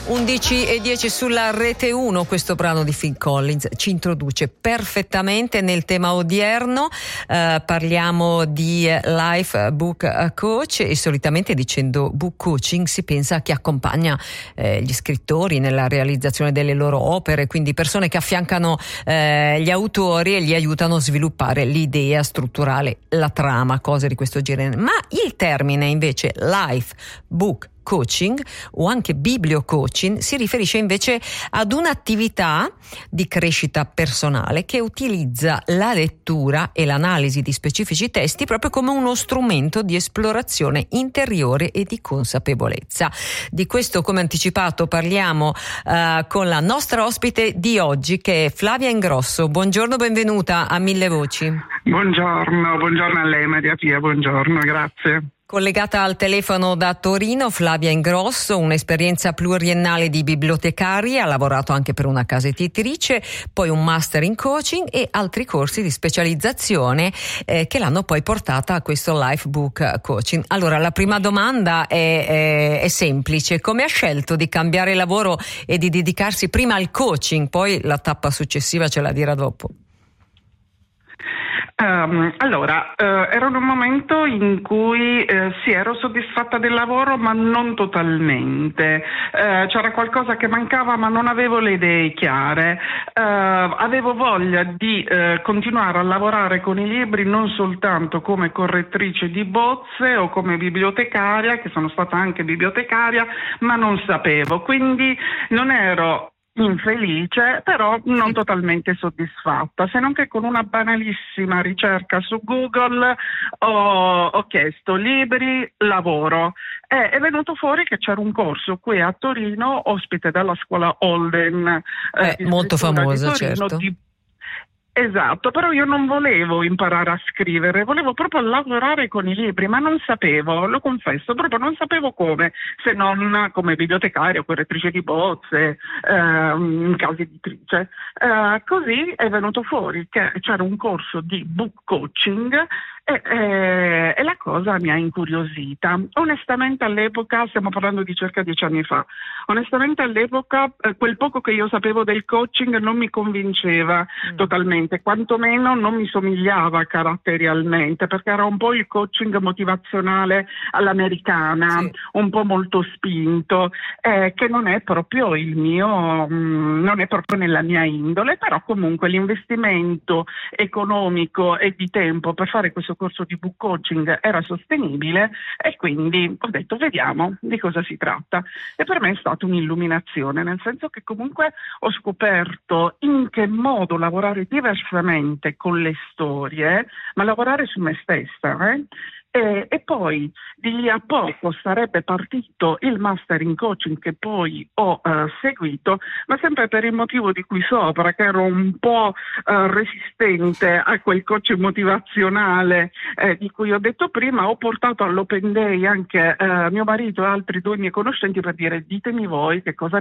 11:10 sulla Rete 1. Questo brano di Phil Collins ci introduce perfettamente nel tema odierno. Parliamo di life book coach e solitamente dicendo book coaching si pensa a chi accompagna gli scrittori nella realizzazione delle loro opere, quindi persone che affiancano gli autori e gli aiutano a sviluppare l'idea strutturale, la trama, cose di questo genere. Ma il termine invece life book coaching o anche bibliocoaching si riferisce invece ad un'attività di crescita personale che utilizza la lettura e l'analisi di specifici testi proprio come uno strumento di esplorazione interiore e di consapevolezza. Di questo, come anticipato, parliamo con la nostra ospite di oggi, che è Flavia Ingrosso. Buongiorno, benvenuta a Mille Voci. Buongiorno a lei Maria Pia, buongiorno, grazie. Collegata al telefono da Torino, Flavia Ingrosso, un'esperienza pluriennale di bibliotecaria, ha lavorato anche per una casa editrice, poi un master in coaching e altri corsi di specializzazione che l'hanno poi portata a questo life book coaching. Allora, la prima domanda è semplice: come ha scelto di cambiare lavoro e di dedicarsi prima al coaching, poi la tappa successiva ce la dirà dopo? Era un momento in cui ero soddisfatta del lavoro, ma non totalmente. C'era qualcosa che mancava, ma non avevo le idee chiare. Avevo voglia di continuare a lavorare con i libri, non soltanto come correttrice di bozze o come bibliotecaria, che sono stata anche bibliotecaria, ma non sapevo. Quindi non ero infelice, però non totalmente soddisfatta, se non che con una banalissima ricerca su Google ho chiesto libri, lavoro, è venuto fuori che c'era un corso qui a Torino, ospite dalla scuola Holden, molto famosa, certo. Esatto, però io non volevo imparare a scrivere, volevo proprio lavorare con i libri, ma non sapevo, lo confesso, proprio non sapevo come, se non come bibliotecaria o correttrice di bozze, casa editrice. Così è venuto fuori che c'era un corso di book coaching e la cosa mi ha incuriosita. Onestamente all'epoca, stiamo parlando di circa 10 anni fa, onestamente all'epoca quel poco che io sapevo del coaching non mi convinceva totalmente, quantomeno non mi somigliava caratterialmente, perché era un po' il coaching motivazionale all'americana, sì, un po' molto spinto, che non è proprio il mio, non è proprio nella mia indole, però comunque l'investimento economico e di tempo per fare questo corso di book coaching era sostenibile e quindi ho detto vediamo di cosa si tratta, e per me è stata un'illuminazione, nel senso che comunque ho scoperto in che modo lavorare diversamente con le storie, ma lavorare su me stessa, E poi di lì a poco sarebbe partito il master in coaching che poi ho seguito, ma sempre per il motivo di cui sopra, che ero un po' resistente a quel coaching motivazionale di cui ho detto prima, ho portato all'Open Day anche mio marito e altri due miei conoscenti per dire ditemi voi che cosa